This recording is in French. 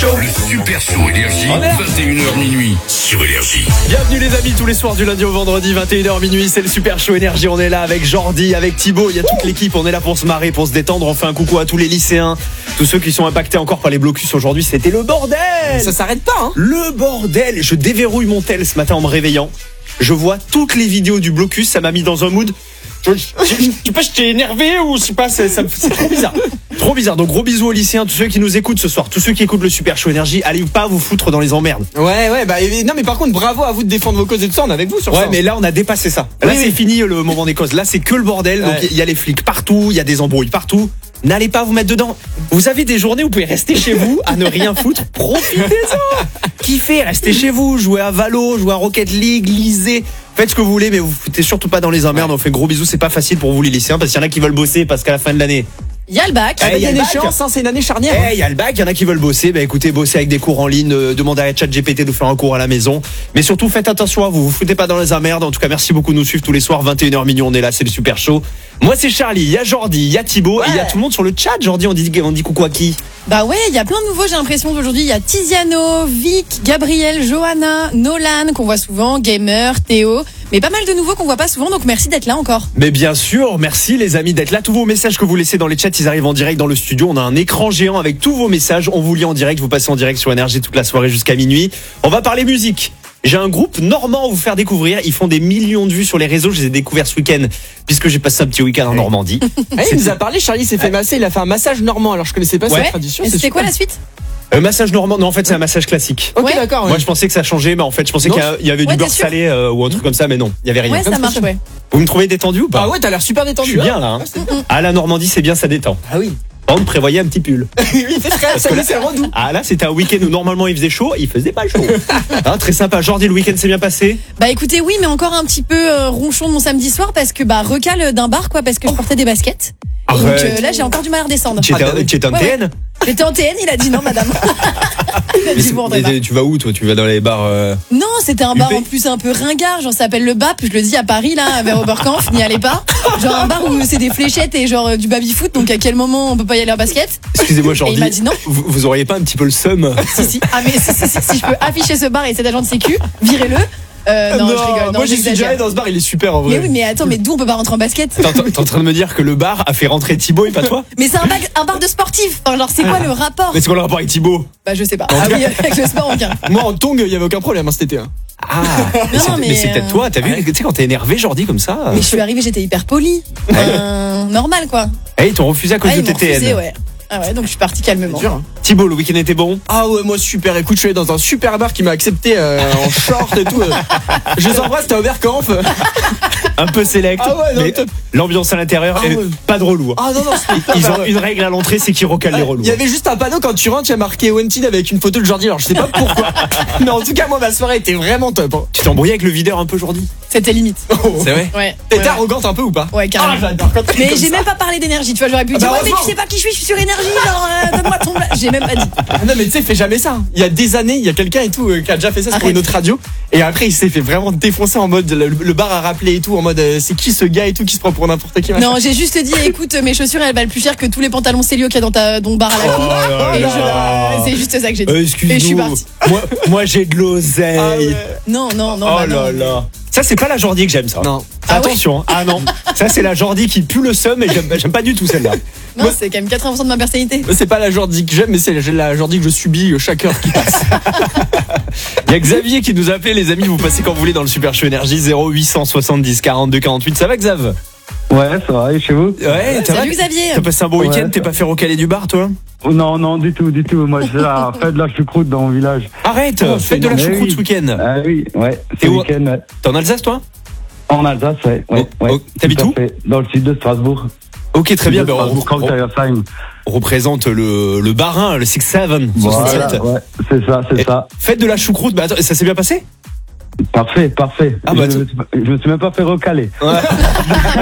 Le Super Show Énergie, 21h minuit sur Énergie. Bienvenue les amis, tous les soirs du lundi au vendredi, 21h minuit, c'est le Super Show Énergie. On est là avec Jordi, avec Thibaut, il y a toute l'équipe, on est là pour se marrer, pour se détendre. On fait un coucou à tous les lycéens, tous ceux qui sont impactés encore par les blocus aujourd'hui. C'était le bordel. Ça s'arrête pas, hein. Le bordel. Je déverrouille mon tel ce matin en me réveillant. Je vois toutes les vidéos du blocus, ça m'a mis dans un mood. Je sais pas, j'étais énervé ou je sais pas, c'est trop bizarre. Trop bizarre. Donc gros bisous aux lycéens, tous ceux qui nous écoutent ce soir, tous ceux qui écoutent le Super Show Énergie, allez pas vous foutre dans les emmerdes. Ouais, bah non, mais par contre, bravo à vous de défendre vos causes et tout ça, on est avec vous sur ça. Ouais, mais là on a dépassé ça. Là c'est fini le moment des causes. Là c'est que le bordel. Donc il y a les flics partout, il y a des embrouilles partout. N'allez pas vous mettre dedans. Vous avez des journées où vous pouvez rester chez vous à ne rien foutre. Profitez-en. Kiffez, restez chez vous, jouez à Valo, jouez à Rocket League, lisez. Faites ce que vous voulez, mais vous foutez surtout pas dans les emmerdes. On fait gros bisous, c'est pas facile pour vous les lycéens parce qu'il y en a qui veulent bosser parce qu'à la fin de l'année. Il y a le bac. Il y a une échéance, hein, c'est une année charnière. Il y a le bac, il y en a qui veulent bosser. Bah écoutez, bossez avec des cours en ligne, demandez à ChatGPT de faire un cours à la maison. Mais surtout, faites attention à vous, vous foutez pas dans les emmerdes. En tout cas, merci beaucoup de nous suivre tous les soirs, 21h minuit, on est là, c'est le Super Show. Moi c'est Charlie, il y a Jordi, il y a Thibaut, et il y a tout le monde sur le chat. Jordi, on dit coucou à qui? Bah ouais, il y a plein de nouveaux, j'ai l'impression d'aujourd'hui. Il y a Tiziano, Vic, Gabriel, Johanna, Nolan, qu'on voit souvent, Gamer, Théo. Mais pas mal de nouveaux qu'on voit pas souvent, donc merci d'être là encore. Mais bien sûr, merci les amis d'être là. Tous vos messages que vous laissez dans les chats, ils arrivent en direct dans le studio. On a un écran géant avec tous vos messages. On vous lit en direct, vous passez en direct sur Énergie toute la soirée jusqu'à minuit. On va parler musique. J'ai un groupe normand à vous faire découvrir. Ils font des millions de vues sur les réseaux. Je les ai découverts ce week-end puisque j'ai passé un petit week-end en Normandie. Il nous a parlé, Charlie s'est fait masser, il a fait un massage normand. Alors je connaissais pas cette tradition. Et c'était quoi la suite? Massage normand, non en fait c'est un massage classique. Ok, d'accord. Ouais. Moi je pensais que ça changeait, mais en fait je pensais qu'il y avait du beurre salé ou un truc comme ça, mais non, il y avait rien. Ouais, ça marche, ouais. Vous me trouvez détendu ou pas? Ah ouais, t'as l'air super détendu. Je suis bien là. Hein. Ah la Normandie c'est bien, ça détend. Ah oui. On prévoyait un petit pull. Oui, c'est vrai, ça c'est redoux. Ah là c'était un week-end où normalement il faisait chaud, il faisait pas chaud. Très sympa. Jordi, le week-end s'est bien passé? Bah écoutez, oui, mais encore un petit peu ronchon de mon samedi soir parce que recal d'un bar quoi, parce que je portais des baskets. Donc là j'ai encore du mal à redescendre. Tu étais en TN? J'étais en TN, il a dit non madame. Il a dit bon, tu vas où toi? Tu vas dans les bars Non, c'était un bar en plus un peu ringard, genre ça s'appelle le BAP, je le dis à Paris là, vers Oberkampf, n'y allez pas. Genre un bar où c'est des fléchettes et genre du baby-foot, donc à quel moment on peut pas y aller en basket? Excusez-moi Jordi. Et il m'a dit non. Vous auriez pas un petit peu le seum? Si. Ah mais si je peux afficher ce bar et cet agent de sécu, virez-le. Non, je rigole. Non, moi j'y suis déjà allé dans ce bar, il est super en vrai. Mais oui, mais attends, mais d'où on peut pas rentrer en basket? T'es en train de me dire que le bar a fait rentrer Thibaut et pas toi? Mais c'est un bar de sportifs. Enfin, genre c'est quoi le rapport? Mais c'est quoi le rapport avec Thibaut? Bah je sais pas. Ah oui, avec le sport aucun. Moi en tongue, il y avait aucun problème cet été. Ah, mais c'est peut-être toi, t'as vu, tu sais quand t'es énervé Jordi comme ça. Mais je suis arrivé, j'étais hyper poli. Normal quoi. Ils t'ont refusé à cause de tes TN. Ouais. Ah ouais, donc je suis parti calmement. Dur, hein. Thibaut, le week-end était bon? Ah ouais, moi super. Écoute, je suis allé dans un super bar qui m'a accepté en short et tout. Je les embrasse, t'es à Oberkampf. Un peu select. Ah ouais, non, mais l'ambiance à l'intérieur, pas de relou. Ah non, ils ont une règle à l'entrée, c'est qu'ils recalent les relous. Il y avait juste un panneau quand tu rentres, il y a marqué Wanted avec une photo de Jordi. Alors je sais pas pourquoi. Mais en tout cas, moi ma soirée était vraiment top. Hein. Tu t'es embrouillé avec le videur un peu Jordi? C'était limite. C'est vrai? Ouais. T'étais arrogante un peu ou pas? Ouais, carrément. Ah, j'adore. Mais j'ai même pas parlé d'énergie, tu vois, j'aurais pu dire ouais, mais tu sais pas qui je suis sur énergie, genre donne-moi ton. J'ai même pas dit. Non mais tu sais, fais jamais ça. Il y a des années, il y a quelqu'un et tout qui a déjà fait ça pour une autre radio. Et après il s'est fait vraiment défoncer en mode le bar a rappelé et tout, en mode c'est qui ce gars et tout qui se prend pour n'importe qui. Non, j'ai juste dit écoute, mes chaussures elles valent plus cher que tous les pantalons Célio qu'il y a dans le bar à la cour. Et c'est juste ça que j'ai dit. Excuse-moi. Et je suis partie. Moi j'ai de l'oseille. Ah ouais. Non. Oh là là. Ça c'est pas la Jordi que j'aime ça. Non. Attention. Ah non. Ça c'est la Jordi qui pue le seum et j'aime pas du tout celle-là. Non, c'est quand même 80% de ma personnalité. C'est pas la Jordi que j'aime, mais c'est la Jordi que je subis chaque heure qui passe. Il y a Xavier qui nous a appelé, les amis, vous passez quand vous voulez dans le Super Show Énergie 0870 42 48. Ça va Xav? Ouais, ça va, et chez vous? Ouais, salut Xavier. T'as passé un bon week-end, t'es pas fait recaler du bar toi? Non, du tout. Moi, je fais de la choucroute dans mon village. Arrête, fais de la choucroute ce week-end. Ah oui, ouais, c'est week-end, ouais. T'es en Alsace toi? En Alsace, ouais. T'habites où? Dans le sud de Strasbourg. Ok, très bien. On représente le Barin, le 6-7. Voilà, ouais, c'est ça. Faites de la choucroute, bah attends, ça s'est bien passé? Parfait. Ah, bah, je me suis même pas fait recaler. Ouais.